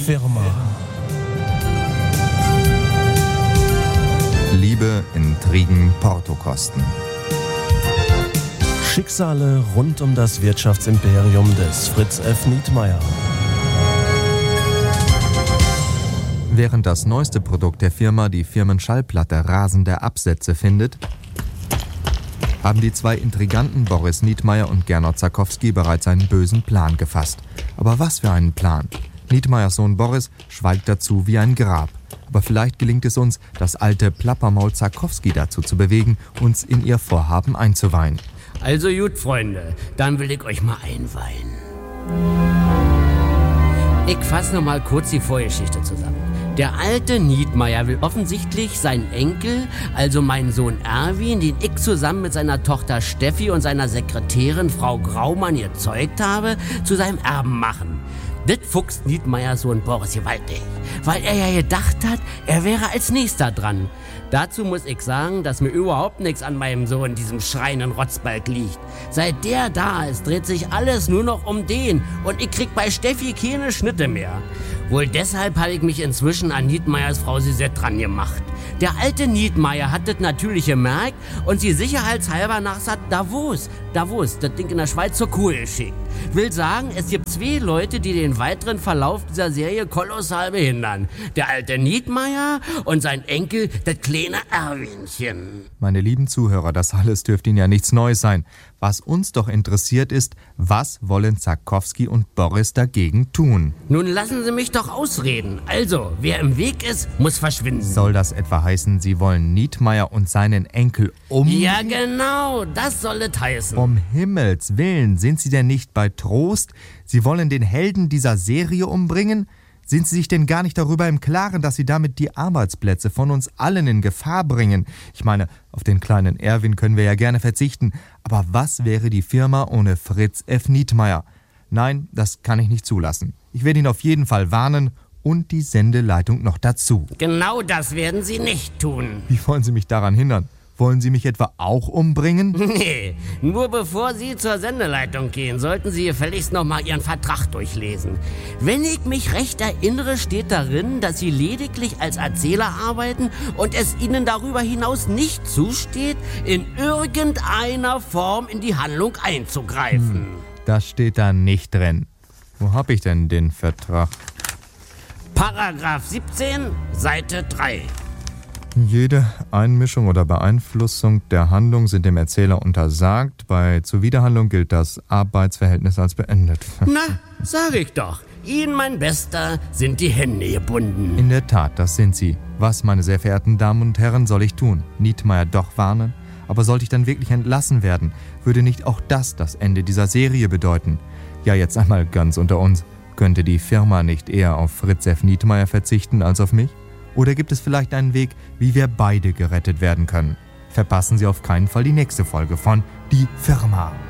Firma. Liebe, Intrigen, Portokosten. Schicksale rund um das Wirtschaftsimperium des Fritz F. Nietmeyer. Während das neueste Produkt der Firma, die Firmenschallplatte, rasende Absätze findet, haben die zwei Intriganten Boris Nietmeyer und Gernot Zakowski bereits einen bösen Plan gefasst. Aber was für einen Plan? Nietmeyers Sohn Boris schweigt dazu wie ein Grab. Aber vielleicht gelingt es uns, das alte Plappermaul Zakowski dazu zu bewegen, uns in ihr Vorhaben einzuweihen. Also gut, Freunde, dann will ich euch mal einweihen. Ich fasse noch mal kurz die Vorgeschichte zusammen. Der alte Nietmeyer will offensichtlich seinen Enkel, also meinen Sohn Erwin, den ich zusammen mit seiner Tochter Steffi und seiner Sekretärin Frau Graumann gezeugt habe, zu seinem Erben machen. Das fuchst Nietmeyers Sohn Boris gewaltig, weil er ja gedacht hat, er wäre als Nächster dran. Dazu muss ich sagen, dass mir überhaupt nichts an meinem Sohn, diesem schreienden Rotzbalg, liegt. Seit der da ist, dreht sich alles nur noch um den und ich krieg bei Steffi keine Schnitte mehr. Wohl deshalb habe ich mich inzwischen an Nietmeyers Frau Sisette dran gemacht. Der alte Nietmeyer hat das natürlich gemerkt und sie sicherheitshalber nach Davos, das Ding in der Schweiz, zur Kur geschickt. Will sagen, es gibt zwei Leute, die den weiteren Verlauf dieser Serie kolossal behindern. Der alte Nietmeyer und sein Enkel, das kleine Erwinchen. Meine lieben Zuhörer, das alles dürfte Ihnen ja nichts Neues sein. Was uns doch interessiert ist, was wollen Zakowski und Boris dagegen tun? Nun lassen Sie mich doch ausreden. Also, wer im Weg ist, muss verschwinden. Soll das etwa heißen, Sie wollen Nietmeyer und seinen Enkel umbringen? Ja, genau, das soll es heißen. Um Himmels Willen, sind Sie denn nicht bei Trost? Sie wollen den Helden dieser Serie umbringen? Sind Sie sich denn gar nicht darüber im Klaren, dass Sie damit die Arbeitsplätze von uns allen in Gefahr bringen? Ich meine, auf den kleinen Erwin können wir ja gerne verzichten. Aber was wäre die Firma ohne Fritz F. Nietmeyer? Nein, das kann ich nicht zulassen. Ich werde ihn auf jeden Fall warnen und die Sendeleitung noch dazu. Genau das werden Sie nicht tun. Wie wollen Sie mich daran hindern? Wollen Sie mich etwa auch umbringen? Nee, nur bevor Sie zur Sendeleitung gehen, sollten Sie gefälligst noch mal Ihren Vertrag durchlesen. Wenn ich mich recht erinnere, steht darin, dass Sie lediglich als Erzähler arbeiten und es Ihnen darüber hinaus nicht zusteht, in irgendeiner Form in die Handlung einzugreifen. Das steht da nicht drin. Wo hab ich denn den Vertrag? Paragraph 17, Seite 3. Jede Einmischung oder Beeinflussung der Handlung sind dem Erzähler untersagt. Bei Zuwiderhandlung gilt das Arbeitsverhältnis als beendet. Na, sag ich doch. Ihnen, mein Bester, sind die Hände gebunden. In der Tat, das sind sie. Was, meine sehr verehrten Damen und Herren, soll ich tun? Nietmeyer doch warnen? Aber sollte ich dann wirklich entlassen werden, würde nicht auch das Ende dieser Serie bedeuten? Ja, jetzt einmal ganz unter uns. Könnte die Firma nicht eher auf Fritz F. Nietmeyer verzichten als auf mich? Oder gibt es vielleicht einen Weg, wie wir beide gerettet werden können? Verpassen Sie auf keinen Fall die nächste Folge von Die Firma.